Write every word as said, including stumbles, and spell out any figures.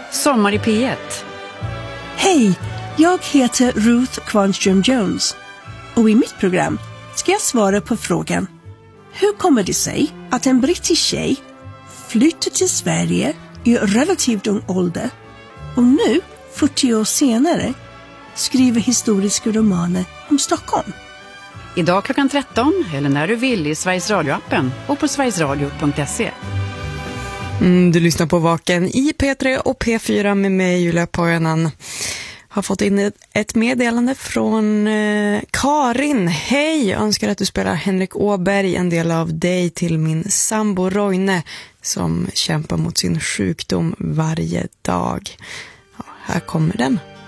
Sommar i P ett. Hej, jag heter Ruth Kvarnström Jones och i mitt program ska jag svara på frågan: hur kommer det sig att en brittisk tjej flyttar till Sverige i relativt ung ålder och nu, fyrtio år senare, skriver historiska romaner om Stockholm? Idag klockan tretton eller när du vill i Sveriges Radio-appen och på sverigesradio punkt se. Mm, du lyssnar på Vaken i P tre och P fyra med mig, Julia Pojanen. Har fått in ett, ett meddelande från eh, Karin. Hej, önskar att du spelar Henrik Åberg, en del av dig, till min sambo Roine som kämpar mot sin sjukdom varje dag. Ja, här kommer den.